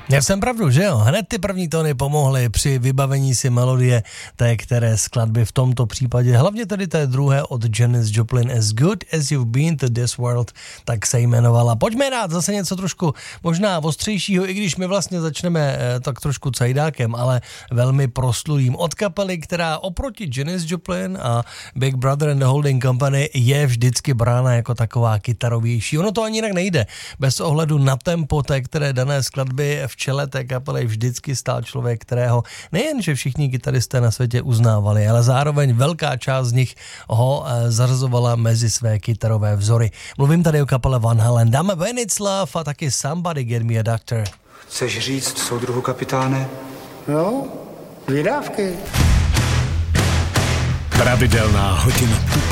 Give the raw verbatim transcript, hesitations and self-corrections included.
Já jsem pravdu, že jo? Hned ty první tóny pomohly při vybavení si melodie té které skladby v tomto případě, hlavně tedy té druhé od Janis Joplin, As Good As You've Been to This World, tak se jmenovala. Pojďme dát zase něco trošku možná ostřejšího, i když my vlastně začneme eh, tak trošku cajdákem, ale velmi proslulým. Od kapely, která oproti Janis Joplin a Big Brother and the Holding Company je vždycky brána jako taková kytarovější. Ono to ani jinak nejde. Bez ohledu na tempo té které dané skladby v čele té kapely vždycky stál člověk, kterého nejen, že všichni kytaristé na světě uznávali, ale zároveň velká část z nich ho e, zařazovala mezi své kytarové vzory. Mluvím tady o kapele Van Halen. Dáme When It's Love a taky Somebody Get Me a Doctor. Chceš říct soudruhu kapitáne? Jo, vydávky. Pravidelná hodina